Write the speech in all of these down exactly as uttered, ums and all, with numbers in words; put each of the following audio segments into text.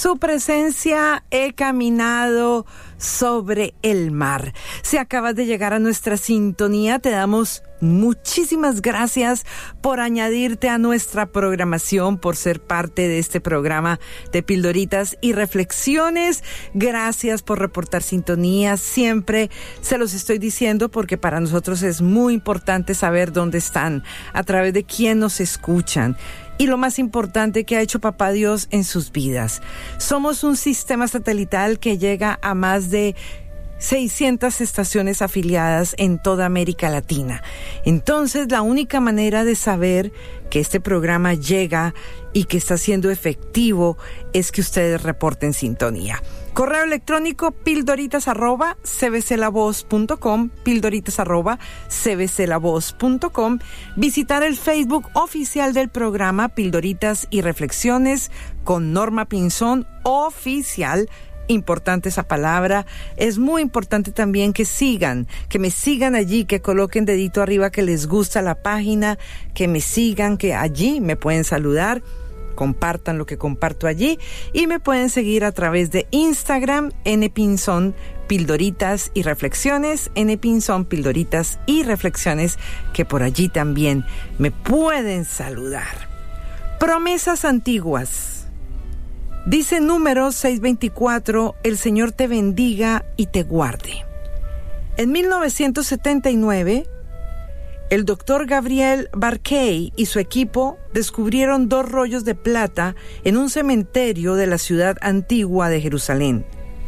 su presencia he caminado sobre el mar. Si acabas de llegar a nuestra sintonía, te damos muchísimas gracias por añadirte a nuestra programación, por ser parte de este programa de Pildoritas y Reflexiones. Gracias por reportar sintonía. Siempre se los estoy diciendo porque para nosotros es muy importante saber dónde están, a través de quién nos escuchan. Y lo más importante que ha hecho Papá Dios en sus vidas. Somos un sistema satelital que llega a más de seiscientas estaciones afiliadas en toda América Latina. Entonces, la única manera de saber que este programa llega y que está siendo efectivo es que ustedes reporten sintonía. Correo electrónico pildoritas arroba cbclavoz punto com, pildoritas arroba cbclavoz punto com. Visitar el Facebook oficial del programa Pildoritas y Reflexiones con Norma Pinzón oficial. Importante esa palabra. Es muy importante también que sigan, que me sigan allí, que coloquen dedito arriba que les gusta la página, que me sigan, que allí me pueden saludar, compartan lo que comparto allí y me pueden seguir a través de Instagram, npinzón, Pildoritas y Reflexiones, npinzón, Pildoritas y Reflexiones, que por allí también me pueden saludar. Promesas antiguas. Dice Números seis veinticuatro, el Señor te bendiga y te guarde. En mil novecientos setenta y nueve, el doctor Gabriel Barkey y su equipo descubrieron dos rollos de plata en un cementerio de la ciudad antigua de Jerusalén.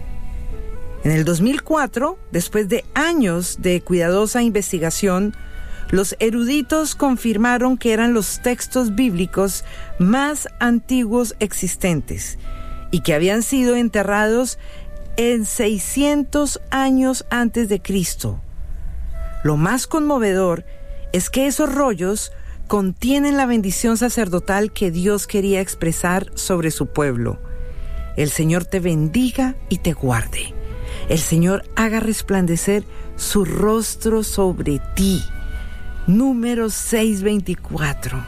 En el dos mil cuatro, después de años de cuidadosa investigación, los eruditos confirmaron que eran los textos bíblicos más antiguos existentes y que habían sido enterrados en seiscientos años antes de Cristo. Lo más conmovedor es que esos rollos contienen la bendición sacerdotal que Dios quería expresar sobre su pueblo. El Señor te bendiga y te guarde. El Señor haga resplandecer su rostro sobre ti. Números seis veinticuatro.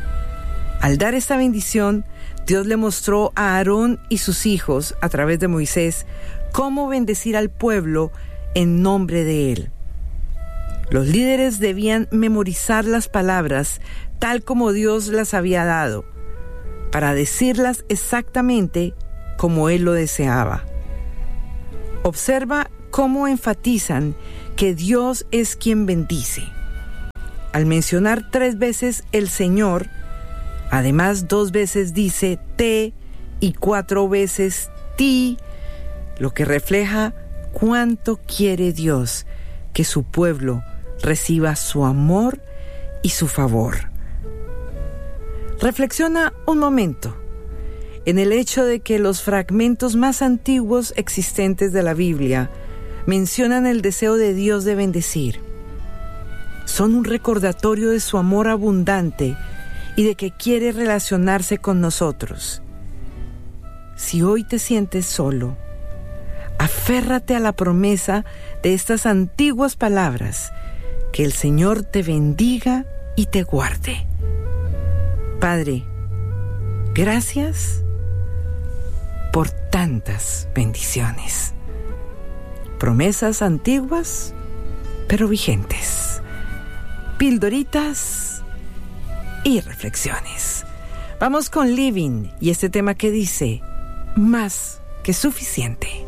Al dar esta bendición, Dios le mostró a Aarón y sus hijos, a través de Moisés, cómo bendecir al pueblo en nombre de él. Los líderes debían memorizar las palabras tal como Dios las había dado, para decirlas exactamente como él lo deseaba. Observa cómo enfatizan que Dios es quien bendice. Al mencionar tres veces el Señor, además dos veces dice te y cuatro veces ti, lo que refleja cuánto quiere Dios que su pueblo reciba su amor y su favor. Reflexiona un momento en el hecho de que los fragmentos más antiguos existentes de la Biblia mencionan el deseo de Dios de bendecir. Son un recordatorio de su amor abundante y de que quiere relacionarse con nosotros. Si hoy te sientes solo, aférrate a la promesa de estas antiguas palabras, que el Señor te bendiga y te guarde. Padre, gracias por tantas bendiciones. Promesas antiguas, pero vigentes. Pildoritas y reflexiones. Vamos con Living y este tema que dice, más que suficiente.